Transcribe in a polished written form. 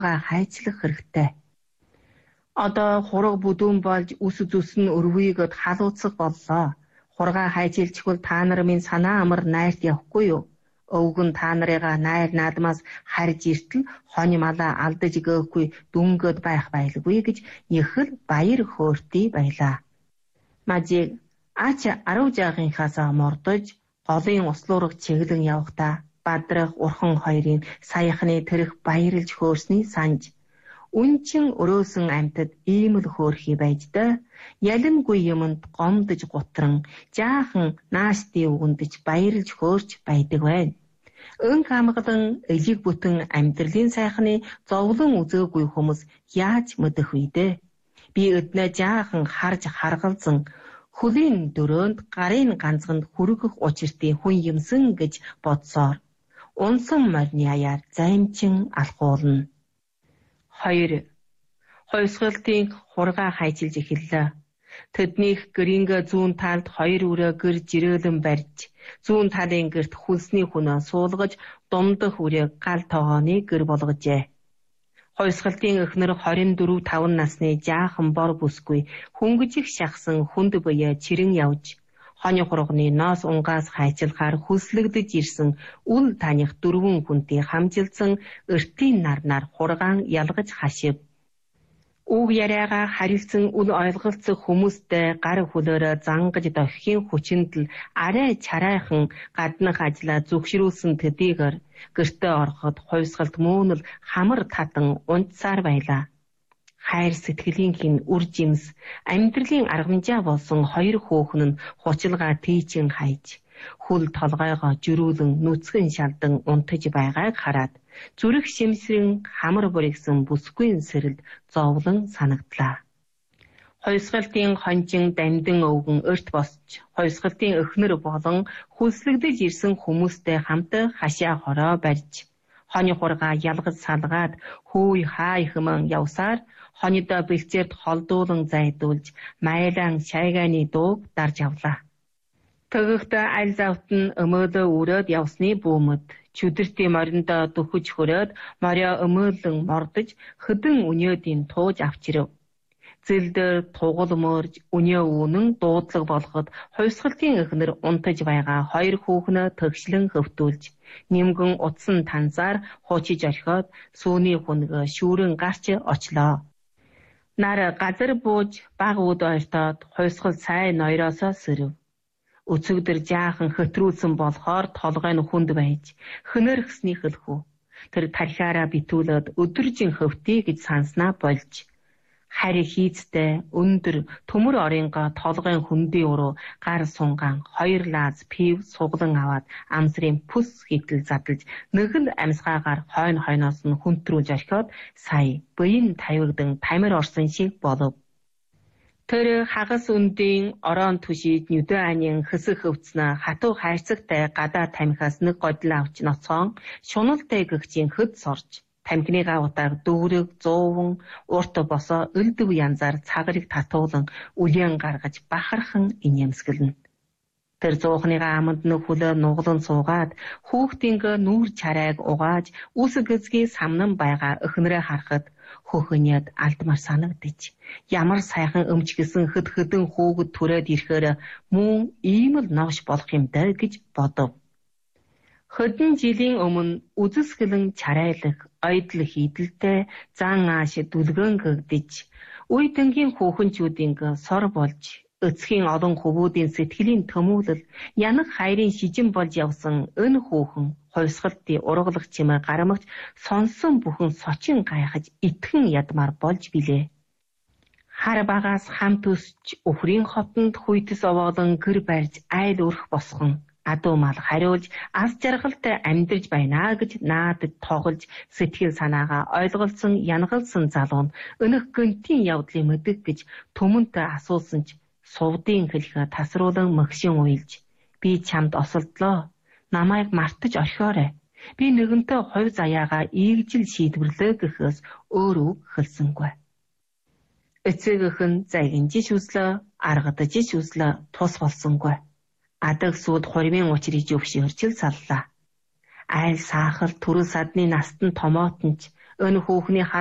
хайчлах хэрэгтэй. Одоо хураг бүдүүн болж үс зүс нь өрвийгөд халууцах боллоо. Хургаа хайчилчихвал та нар минь санаа амар найрт явахгүй юу? Өвгөн та нарыгаа найр наадмаас харж иртэл хонь малаа алдаж өгөхгүй дүнгөд байх байлгүй гэж нэхэл баяр хөөртэй байлаа. Мажиг ач 10 жаагийнхаасаа мордож голын услуурга чиглэн явхдаа бадрах урхан хоёрын саяхны тэрх баярлж хөөрсний санж үнчин өрөөсөн амьтад ийм л хөөрхий байж да. Ялингүй юмд гомдож гутран жаахан наашти өгөндж баярлж хөөрч байдаг байна. Өнг амгалан элиг бүтэн амьдралын сайхны зовлон үзээгүй хүмүүс яаж мэдэх вэ дээ? Би өднөө жаахан харж харгалзан хөлийн дөрөөнд гарын ганцганд хүргэх учиртын хүн юмсан гэж бодсоор унсан морины аяар заимчин алхуулна. 2. Хойсгалтын хургаа хайчилж эхэллээ. Тэднийх гэрингэ зүүн талд 2 өрөө гэр жирээлэн барьж, зүүн талын гэрт хүлсний хүнөө суулгаж, думдах өрөөг гал тогооны гэр болгожээ. Хойсгалтын эхнэр 24-5 насны жаахан бор бүсгүй хөнгөжих шахсан хүнд буяа чирэн явж, хонь хурганы ноос унгаас хайчилахаар хүслэгдэж ирсэн үл таних 4 хүнтэй хамжилсан өртийн нарнаар хургаан ялгаж хашив. Үг яриагаа харилцсан үл ойлголцох хүмүүстэй гар хөлөөрөө зангаж дохихийн хүчиндл арай чарайхан гаднах ажлаа зүгшрүүлсэн төдийгөр гэртээ ороход хойсгалт мөөнөл хамар татан унтсаар байлаа. Хайр сэтгэлийн хин үр жимс амьдралын аргамжаа болсон 2 хөөхн нь хучилгаа тийчин хайж хүл толгойгоо жирүүлэн нүцгэн шалдан унтаж байгааг хараад зүрх шимсрэн хамар бүрэгсэн бүсгүйн сэрэлд зовлон санагдлаа. Хойсгалтын хонжин дамдин өвгөн өрт босч, хойсгалтын өхнөр болон хүслэгдэж ирсэн хүмүүстэй хамт хашаа хороо барьж, хонь хургаа ялгаж салгаад хөөй хаа ихмэн явсаар хоньдоо бэлчээрд холдуулан зайдуулж, майлан шайгааны дууг дарж авлаа. Төгөхдөө аль завт нь өмөөлөө өрөөд явсны бүүмэд чүдэртийн мориндоо дөхөж хөрөөд морио өмөөлөн мордож хөдөн өнөөдийн тууж авчирв. Зэлдэр тугал мөрж өнөө үнэн дуудлаг болгоход хойсгалтын эхнэр унтаж байгаа 2 хүүхнөө төгшлэн хөвтүүлж нимгэн утсан тансаар хуучиж орхиод сүүний хүнгөө шүүрэн гарч очлоо. Нар газар бууж баг үд ойртоод хойсгал сайн ноёроосоо сэрв. Өцөгдөр жаахан хөтрүүлсэн болохоор толгой нь хүнд байж хөнөөрхсний хөлхүү. Тэр тархиараа битүүлээд өдөржин хөвтий гэж санснаа болж хари хийцтэй өндөр төмөр оринго толгойн хүндийн уруу гар сунгаан 2 лаз пив суглан аваад амсрын пүс хитэл задлж нэгэл амьсгаагаар хойноос нь хүнтрүүлж орхиод сая буян тавигдан тамир орсон шиг болов. Тэр хагас үндийн ороон түшиж нүдэ анийн хэсэг хөвцнө хатуу хайрцагтай гадаа тамхиас нэг годил авч ноцоон шуналтай гэгчийн хөд сорж тамхины гавтаар дүүрэг зууван урт босоо өлдөв янзаар цагрыг татуулан үлэн гаргаж бахархан инээмсгэлнэ. Тэр зуухныгаа аманд нэг хүлээ нуглан суугаад хүүхдийнхээ нүүр чарайг угааж үс гэзгий самнан байгаа өхнөрөө харахад хөхөниэд алдмар санагдаж ямар сайхан өмчгсөн хөдөн хүүгэд түрээд ирэхээр мөн ийм л новш болох юм даа гэж бодов. Хөдөн жилийн өмнө үзэсгэлэн чарайлах ойдл хийдэлтэй зан ааш дүлгэн гэгдэж үе тэнгийн хүүхэнчүүдийн сор болж эцгийн олон хөвүүдийн сэтгэлийн төмүүлэл янах хайрын шижин болж явсан өн хүүхэн хойсгалтын ургалах чимээ гарамгч сонсон бүхэн сочин гайхаж итгэн ядмаар болж билээ. Хар багаас хамт өсч өхрийн хотонд хүйтс овоолон гэр барьж айл өрх босхон адуу мал хариулж аз жаргалтай амьдарч байна гэж наадад тоглож сэтгэл санаагаа ойлголцсон янгалсан залуу нь өнөх гэнтийн явдлыг мэдэх гэж түмэнтэй асуусан ч сувдын хэлхэ тасруулан мөгшин уйлж би чамд осолдлоо намайг мартаж орхиорой би нэгэнтээ хувь заяагаа ийгжил шийдвэрлээ гэхээс өөр үг хэлсэнгүй. Эцэгхэн загинж шүслээ аргадаж шүслээ тус болсонгүй. Адаг сууд хурмын учрыг өвшөрчил саллаа. Айл саахал түрүү садны настан томоотонч Өнө хүүхний